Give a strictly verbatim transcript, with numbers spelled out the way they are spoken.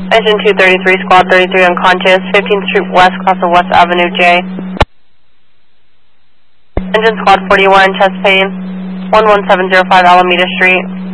Engine two thirty-three, Squad thirty-three unconscious, fifteenth Street West, cross of West Avenue J. Engine Squad forty-one, chest pain, one one seven zero five Alameda Street.